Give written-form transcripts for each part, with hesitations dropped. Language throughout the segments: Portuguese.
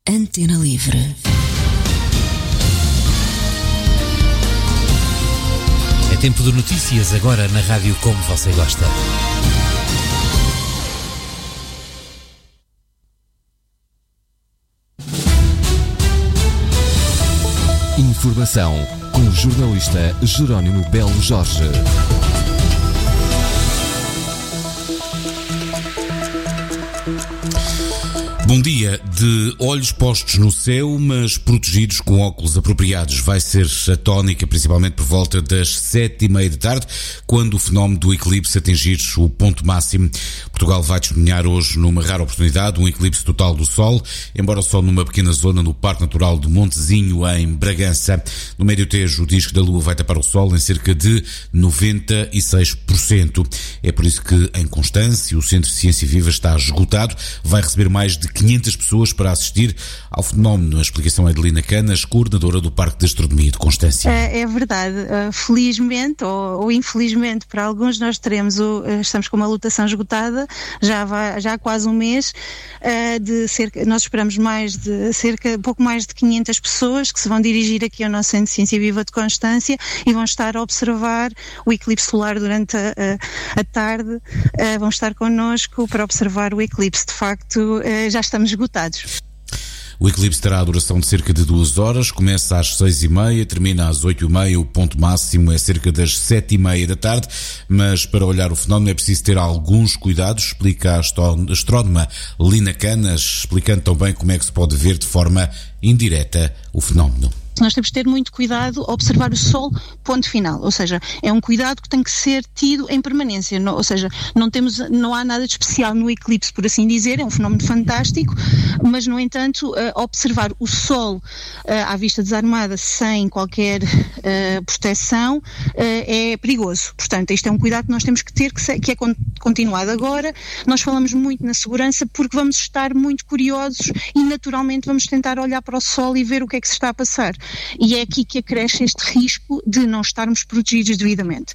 Antena Livre. É tempo de notícias agora na rádio como você gosta. Informação com o jornalista Jerónimo Belo Jorge. Bom dia. De olhos postos no céu, mas protegidos com óculos apropriados. Vai ser a tónica, principalmente por volta das 7h30 da tarde, quando o fenómeno do eclipse atingir o ponto máximo. Portugal vai testemunhar hoje, numa rara oportunidade, um eclipse total do Sol, embora só numa pequena zona no Parque Natural de Montezinho, em Bragança. No Médio Tejo, o disco da Lua vai tapar o Sol em cerca de 96%. É por isso que, em Constância, o Centro de Ciência Viva está esgotado. Vai receber mais de 500 pessoas para assistir ao fenómeno. A explicação é de Lina Canas, coordenadora do Parque de Astronomia de Constância. É verdade. Felizmente ou infelizmente, para alguns nós estamos com uma lotação esgotada, já há quase um mês, nós esperamos pouco mais de 500 pessoas que se vão dirigir aqui ao nosso Centro de Ciência Viva de Constância e vão estar a observar o eclipse solar durante a tarde. Vão estar connosco para observar o eclipse. De facto, já estamos esgotados. O eclipse terá a duração de cerca de 2 horas, começa às 6h30, termina às 8h30, o ponto máximo é cerca das 7h30 da tarde, mas para olhar o fenómeno é preciso ter alguns cuidados, explica a astrónoma Lina Canas, explicando também como é que se pode ver de forma indireta o fenómeno. Nós temos de ter muito cuidado a observar o Sol, ponto final, ou seja, é um cuidado que tem que ser tido em permanência, ou seja, não há nada de especial no eclipse, por assim dizer, é um fenómeno fantástico, mas no entanto, observar o Sol à vista desarmada sem qualquer proteção é perigoso. Portanto, isto é um cuidado que nós temos que ter, que é continuado agora. Nós falamos muito na segurança porque vamos estar muito curiosos e naturalmente vamos tentar olhar para o Sol e ver o que é que se está a passar. E é aqui que acresce este risco de não estarmos protegidos devidamente.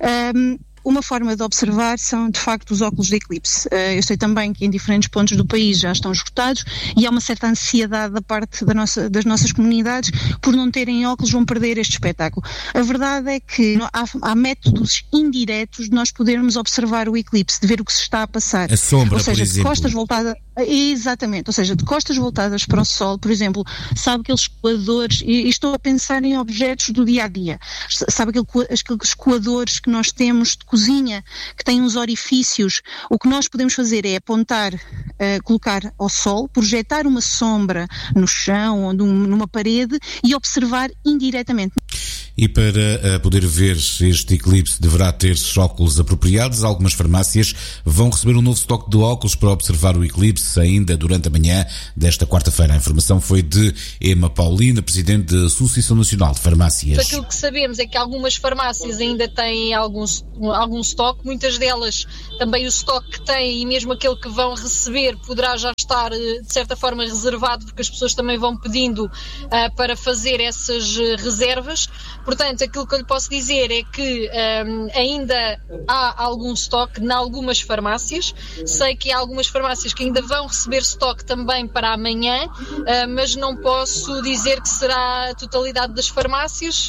Uma forma de observar são, de facto, os óculos de eclipse. Eu sei também que em diferentes pontos do país já estão esgotados e há uma certa ansiedade da parte das nossas comunidades por não terem óculos, vão perder este espetáculo. A verdade é que há métodos indiretos de nós podermos observar o eclipse, de ver o que se está a passar. A sombra, ou seja, por exemplo. De costas voltadas... Exatamente, ou seja, de costas voltadas para o Sol, por exemplo, sabe aqueles coadores, e estou a pensar em objetos do dia-a-dia, sabe aqueles coadores que nós temos de cozinha, que têm uns orifícios. O que nós podemos fazer é apontar, colocar ao Sol, projetar uma sombra no chão ou numa parede e observar indiretamente. E para poder ver este eclipse deverá ter óculos apropriados. Algumas farmácias vão receber um novo estoque de óculos para observar o eclipse ainda durante a manhã desta quarta-feira. A informação foi de Emma Paulina, presidente da Associação Nacional de Farmácias. Aquilo que sabemos é que algumas farmácias ainda têm algum estoque, muitas delas também o estoque que têm e mesmo aquele que vão receber poderá já estar de certa forma reservado, porque as pessoas também vão pedindo para fazer essas reservas. Portanto, aquilo que eu lhe posso dizer é que ainda há algum estoque em algumas farmácias. Sei que há algumas farmácias que ainda vão receber estoque também para amanhã, mas não posso dizer que será a totalidade das farmácias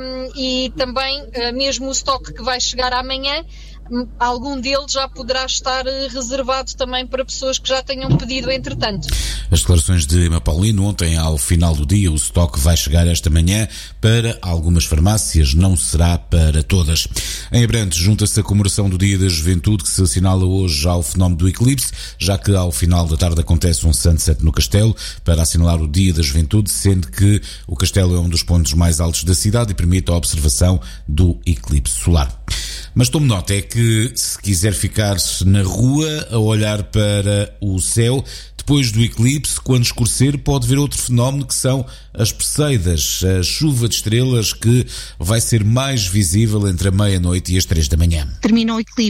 e também mesmo o estoque que vai chegar amanhã, algum deles já poderá estar reservado também para pessoas que já tenham pedido entretanto. As declarações de Emma Paulino. Ontem, ao final do dia, o estoque vai chegar esta manhã para algumas farmácias, não será para todas. Em Abrantes, junta-se a comemoração do Dia da Juventude, que se assinala hoje ao fenómeno do eclipse, já que ao final da tarde acontece um sunset no Castelo, para assinalar o Dia da Juventude, sendo que o Castelo é um dos pontos mais altos da cidade e permite a observação do eclipse solar. Mas tome nota, é que se quiser ficar na rua a olhar para o céu, depois do eclipse, quando escurecer, pode ver outro fenómeno que são as Perseidas, a chuva de estrelas que vai ser mais visível entre a meia-noite e as 3 da manhã. Termina o eclipse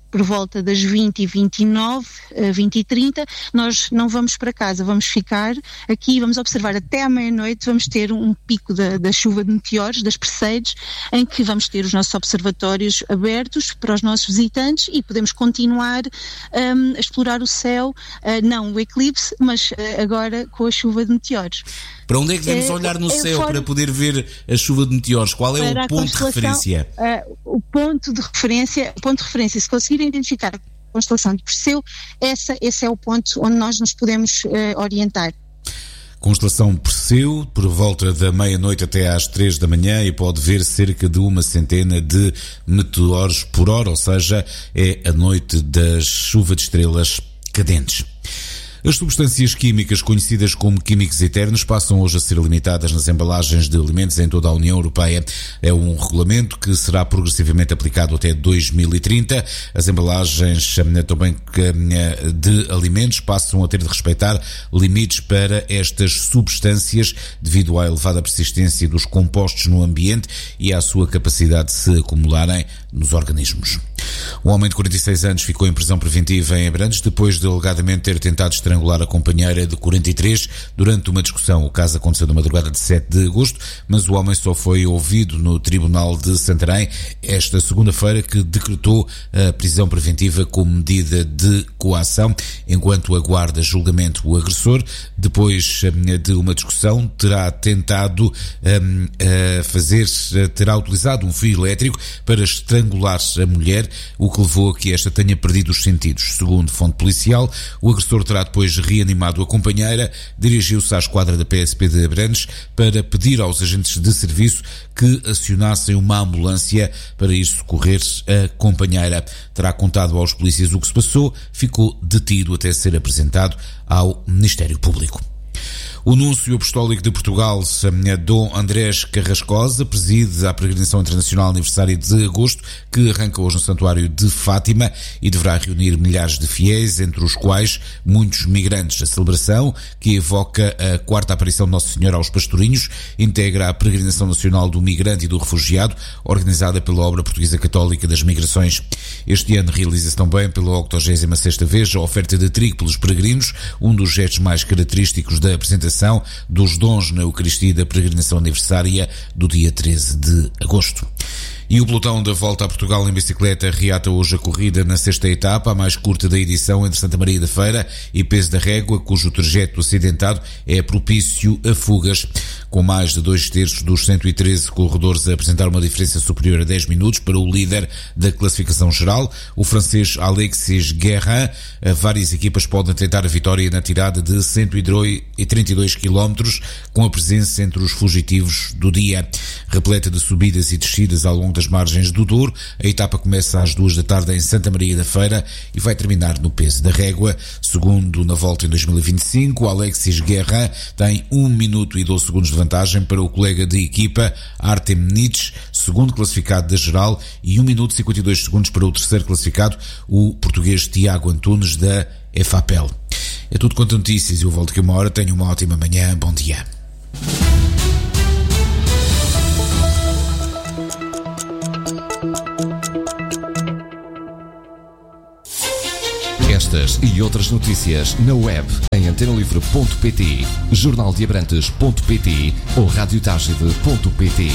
por volta das 20h29, 20h30, nós não vamos para casa, vamos ficar aqui, vamos observar até à meia-noite, vamos ter um pico da chuva de meteoros, das Perseides, em que vamos ter os nossos observatórios abertos para os nossos visitantes e podemos continuar a explorar o céu, não o eclipse, mas agora com a chuva de meteoros. Para onde é que devemos olhar no céu para poder ver a chuva de meteoros? Qual é o ponto de referência? O ponto de referência, se conseguirem identificar a constelação de Perseu, esse é o ponto onde nós nos podemos orientar. Constelação Perseu, por volta da meia-noite até às 3 da manhã, e pode ver cerca de 100 de meteoros por hora, ou seja, é a noite da chuva de estrelas cadentes. As substâncias químicas conhecidas como químicos eternos passam hoje a ser limitadas nas embalagens de alimentos em toda a União Europeia. É um regulamento que será progressivamente aplicado até 2030. As embalagens também de alimentos passam a ter de respeitar limites para estas substâncias devido à elevada persistência dos compostos no ambiente e à sua capacidade de se acumularem nos organismos. Um homem de 46 anos ficou em prisão preventiva em Abrantes depois de alegadamente ter tentado estrangular a companheira de 43 durante uma discussão. O caso aconteceu na madrugada de 7 de agosto, mas o homem só foi ouvido no Tribunal de Santarém esta segunda-feira, que decretou a prisão preventiva como medida de coação enquanto aguarda julgamento. O agressor, depois de uma discussão, terá tentado terá utilizado um fio elétrico para estrangular a mulher, o que levou a que esta tenha perdido os sentidos. Segundo fonte policial, o agressor terá depois reanimado a companheira, dirigiu-se à esquadra da PSP de Abrantes para pedir aos agentes de serviço que acionassem uma ambulância para ir socorrer a companheira. Terá contado aos polícias o que se passou, ficou detido até ser apresentado ao Ministério Público. O Núncio Apostólico de Portugal, Dom Andrés Carrascosa, preside a peregrinação internacional aniversário de agosto, que arranca hoje no Santuário de Fátima e deverá reunir milhares de fiéis, entre os quais muitos migrantes. A celebração, que evoca a quarta aparição de Nossa Senhora aos Pastorinhos, integra a peregrinação nacional do migrante e do refugiado, organizada pela Obra Portuguesa Católica das Migrações. Este ano realiza-se também pela 86ª vez a oferta de trigo pelos peregrinos, um dos gestos mais característicos da apresentação dos dons na Eucaristia da peregrinação aniversária do dia 13 de agosto. E o pelotão da Volta a Portugal em bicicleta reata hoje a corrida na sexta etapa, a mais curta da edição, entre Santa Maria da Feira e Peso da Régua, cujo trajeto acidentado é propício a fugas. Com mais de 2/3 dos 113 corredores a apresentar uma diferença superior a 10 minutos para o líder da classificação geral, o francês Alexis Guérin, várias equipas podem tentar a vitória na tirada de 132 km, com a presença entre os fugitivos do dia. Repleta de subidas e descidas ao longo das margens do Douro, a etapa começa às 2 da tarde em Santa Maria da Feira e vai terminar no Peso da Régua. Segundo na volta em 2025, Alexis Guérin tem 1 minuto e 12 segundos de vantagem para o colega de equipa Artem Nitsch, segundo classificado da geral, e 1 minuto e 52 segundos para o terceiro classificado, o português Tiago Antunes da EFAPEL. É tudo quanto notícias, eu volto daqui a uma hora. Tenho uma ótima manhã, bom dia. Estas e outras notícias na web em antenalivre.pt, jornaldeabrantes.pt ou radiotagide.pt.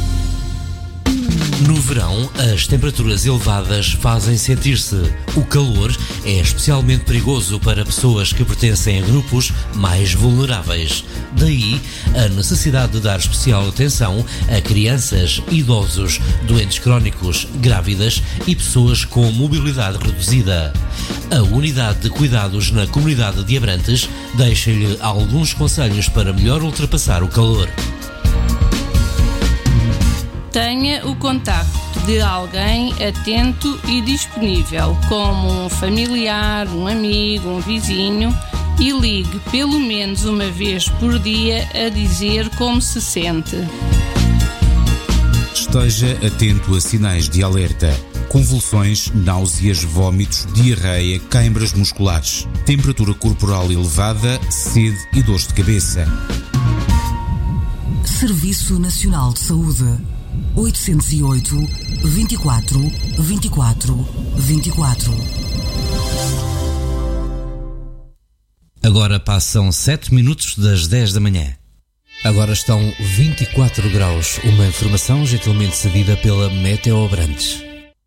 No verão, as temperaturas elevadas fazem sentir-se. O calor é especialmente perigoso para pessoas que pertencem a grupos mais vulneráveis. Daí, a necessidade de dar especial atenção a crianças, idosos, doentes crónicos, grávidas e pessoas com mobilidade reduzida. A Unidade de Cuidados na Comunidade de Abrantes deixa-lhe alguns conselhos para melhor ultrapassar o calor. Tenha o contacto de alguém atento e disponível, como um familiar, um amigo, um vizinho, e ligue pelo menos uma vez por dia a dizer como se sente. Esteja atento a sinais de alerta: convulsões, náuseas, vômitos, diarreia, câimbras musculares, temperatura corporal elevada, sede e dores de cabeça. Serviço Nacional de Saúde. 808 24 24 24. Agora passam 7 minutos das 10 da manhã. Agora estão 24 graus. Uma informação gentilmente cedida pela Meteo Abrantes.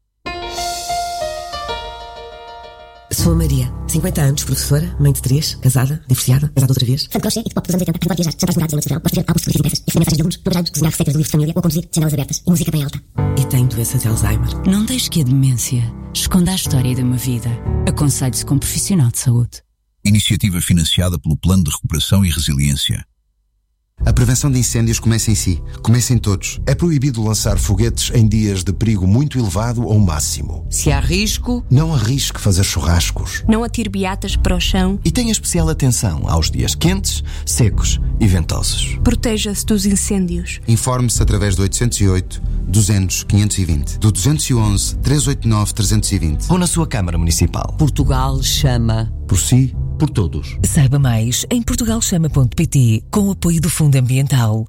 Sou a Maria, 50 anos, professora, mãe de 3, casada, divorciada outra vez. Fã de crochê e de pop dos anos 80, ajudar a viajar, jantares demorados em noites de verão, gosto de ver álbuns de fotografias impressas, escrever mensagens de alunos, programas, cozinhar receitas de livros de família ou conduzir de janelas abertas e música bem alta. E tenho doença de Alzheimer. Não deixe que a demência esconda a história de uma vida. Aconselhe-se com um profissional de saúde. Iniciativa financiada pelo Plano de Recuperação e Resiliência. A prevenção de incêndios começa em si, começa em todos. É proibido lançar foguetes em dias de perigo muito elevado ou máximo. Se há risco, não arrisque fazer churrascos. Não atire beatas para o chão. E tenha especial atenção aos dias quentes, secos e ventosos. Proteja-se dos incêndios. Informe-se através do 808 200 520, do 211 389 320 ou na sua Câmara Municipal. Portugal chama. Por si, por todos. Saiba mais em portugalchama.pt, com o apoio do Fundo Ambiental.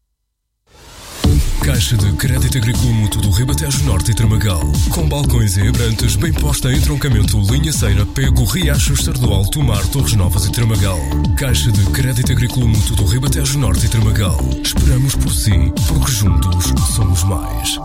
Caixa de Crédito Agrícola Mútuo do Ribatejo Norte e Tramagal. Com balcões em Abrantes, bem posta em entroncamento Linha Ceira, Pego, Riachos, Sardual, Tomar, Torres Novas e Tramagal. Caixa de Crédito Agrícola Mútuo do Ribatejo Norte e Tramagal. Esperamos por si, porque juntos somos mais.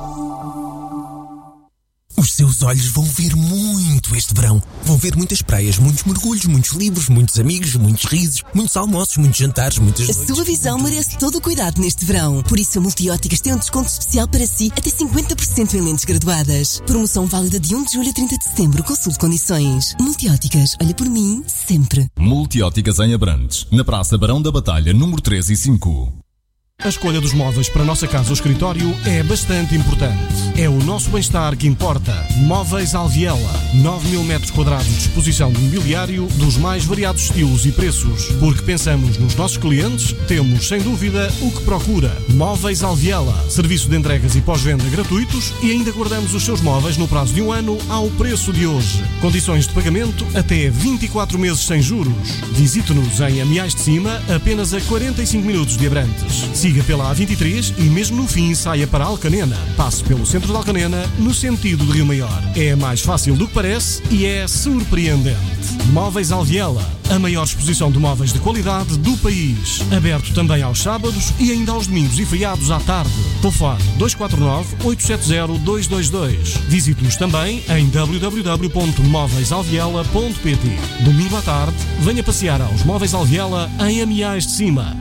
Os seus olhos vão ver muito este verão. Vão ver muitas praias, muitos mergulhos, muitos livros, muitos amigos, muitos risos, muitos almoços, muitos jantares, muitas noites. A sua visão merece todo o cuidado neste verão. Por isso a Multióticas tem um desconto especial para si, até 50% em lentes graduadas. Promoção válida de 1 de julho a 30 de setembro. Consulte condições. Multióticas, olha por mim, sempre. Multióticas em Abrantes, na Praça Barão da Batalha, número 3 e 5. A escolha dos móveis para a nossa casa ou escritório é bastante importante. É o nosso bem-estar que importa. Móveis Alviela. 9.000 metros quadrados de exposição de mobiliário dos mais variados estilos e preços. Porque pensamos nos nossos clientes, temos, sem dúvida, o que procura. Móveis Alviela. Serviço de entregas e pós-venda gratuitos e ainda guardamos os seus móveis no prazo de 1 ano ao preço de hoje. Condições de pagamento até 24 meses sem juros. Visite-nos em Amiais de Cima, apenas a 45 minutos de Abrantes. Siga pela A23 e mesmo no fim saia para Alcanena. Passe pelo centro de Alcanena, no sentido de Rio Maior. É mais fácil do que parece e é surpreendente. Móveis Alviela, a maior exposição de móveis de qualidade do país. Aberto também aos sábados e ainda aos domingos e feriados à tarde. Telefone 249-870-222. Visite-nos também em www.móveisalviela.pt. Domingo à tarde, venha passear aos Móveis Alviela em Amiais de Cima.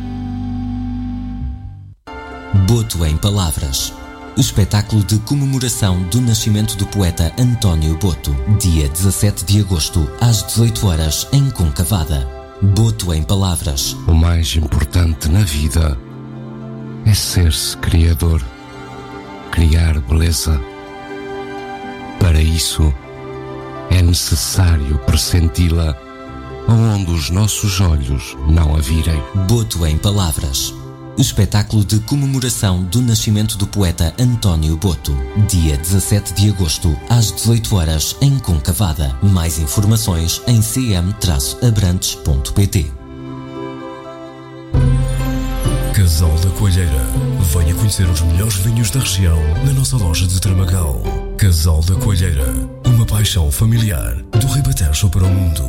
Boto em Palavras. Espetáculo de comemoração do nascimento do poeta António Boto. Dia 17 de agosto, às 18 horas, em Concavada. Boto em Palavras. O mais importante na vida é ser-se criador. Criar beleza. Para isso, é necessário pressenti-la onde os nossos olhos não a virem. Boto em Palavras. Espetáculo de comemoração do nascimento do poeta António Boto. Dia 17 de agosto, às 18 horas, em Concavada. Mais informações em cm-abrantes.pt. Casal da Coalheira. Venha conhecer os melhores vinhos da região na nossa loja de Tramagal. Casal da Coalheira. Uma paixão familiar do Ribatejo para o mundo.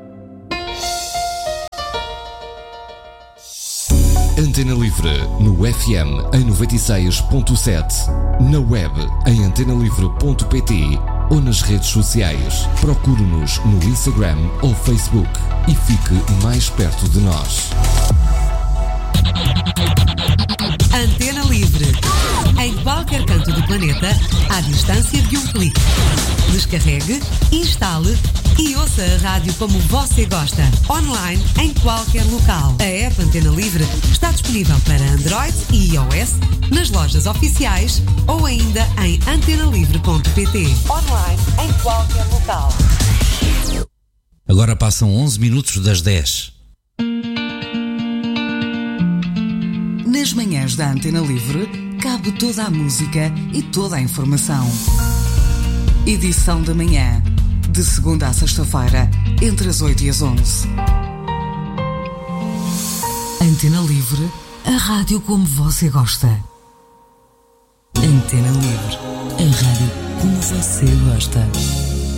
Antena Livre, no FM em 96.7, na web em antenalivre.pt ou nas redes sociais. Procure-nos no Instagram ou Facebook e fique mais perto de nós. Antena Livre. Em qualquer canto do planeta, à distância de um clique. Descarregue, instale e ouça a rádio como você gosta. Online, em qualquer local. A app Antena Livre está disponível para Android e iOS, nas lojas oficiais ou ainda em antenalivre.pt. Online, em qualquer local. Agora passam 11 minutos das 10. Nas manhãs da Antena Livre, cabe toda a música e toda a informação. Edição da manhã, de segunda a sexta-feira, entre as 8 e as 11. Antena Livre, a rádio como você gosta. Antena Antena Livre, a rádio como você gosta.